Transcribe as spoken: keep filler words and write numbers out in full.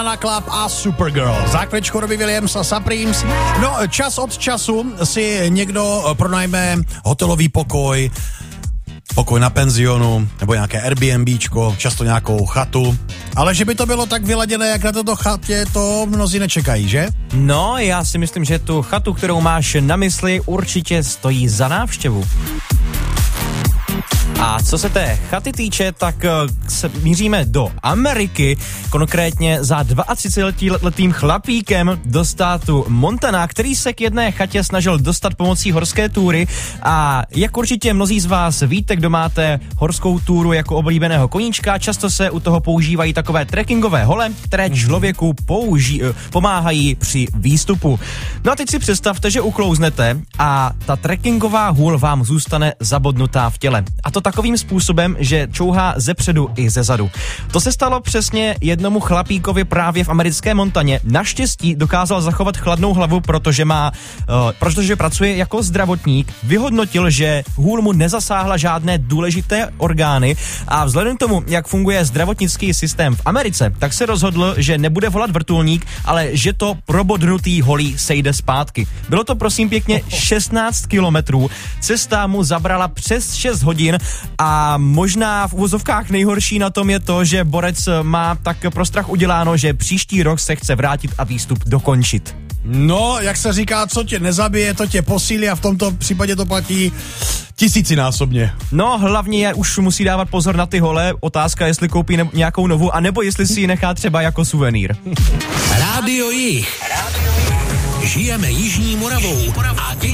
Banana Club a Supergirl. Základečko Robbie Williams a Supremes. No, čas od času si někdo pronajme hotelový pokoj, pokoj na penzionu, nebo nějaké Airbnbčko, často nějakou chatu. Ale že by to bylo tak vyladěné, jak na této chatě, to mnozí nečekají, že? No, já si myslím, že tu chatu, kterou máš na mysli, určitě stojí za návštěvu. A co se té chaty týče, tak se míříme do Ameriky, konkrétně za dvaatřicetiletým chlapíkem do státu Montana, který se k jedné chatě snažil dostat pomocí horské túry. A jak určitě mnozí z vás víte, kdo máte horskou túru jako oblíbeného koníčka, často se u toho používají takové trekkingové hole, které člověku použí, pomáhají při výstupu. No a teď si představte, že uklouznete a ta trekkingová hůl vám zůstane zabodnutá v těle. A to takovým způsobem, že čouhá zepředu i zezadu. To se stalo přesně jednomu chlapíkovi právě v americké Montaně. Naštěstí dokázal zachovat chladnou hlavu, protože má, uh, protože pracuje jako zdravotník, vyhodnotil, že hůl mu nezasáhla žádné důležité orgány a vzhledem k tomu, jak funguje zdravotnický systém v Americe, tak se rozhodl, že nebude volat vrtulník, ale že to probodnutý holí sejde zpátky. Bylo to prosím pěkně šestnáct kilometrů, cesta mu zabrala přes šest hodin a možná v uvozovkách nejhorší na tom je to, že borec má tak pro strach uděláno, že příští rok se chce vrátit a výstup dokončit. No, jak se říká, co tě nezabije, to tě posílí a v tomto případě to platí tisícinásobně. No, hlavně je, už musí dávat pozor na ty hole, otázka, jestli koupí ne- nějakou novou, anebo jestli si ji nechá třeba jako suvenýr. Rádio Jich. Žijeme Jižní Moravou a